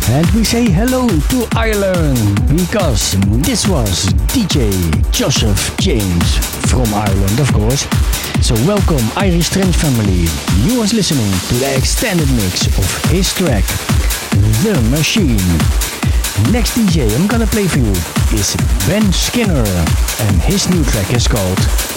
And we say hello to Ireland because this was DJ Joseph James from Ireland, of course. So welcome Irish Trance family. You was listening to the extended mix of his track, The Machine. Next DJ I'm gonna play for you is Ben Skinner and his new track is called